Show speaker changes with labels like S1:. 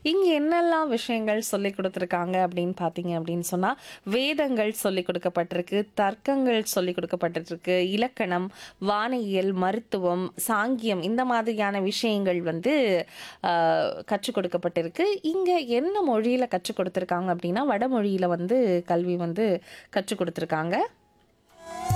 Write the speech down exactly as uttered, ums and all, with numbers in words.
S1: இங்க என்னெல்லாம் விஷயங்கள் சொல்லிக் குடுத்துருக்காங்க அப்படின்னு பார்த்தீங்க அப்படின்னு சொன்னா, வேதங்கள் சொல்லிக் கொடுக்கப்பட்டிருக்கு, தர்க்கங்கள் சொல்லிக் கொடுக்கப்பட்டுருக்கு, இலக்கணம், வானியல், மருத்துவம், சாங்கியம் இந்த மாதிரியான விஷயங்கள் வந்து அ கற்றுக் கொடுக்கப்பட்டிருக்கு. இங்க என்ன மொழியில கற்றுக் கொடுத்துருக்காங்க அப்படின்னா, வடமொழியில வந்து கல்வி வந்து கற்றுக் கொடுத்துருக்காங்க.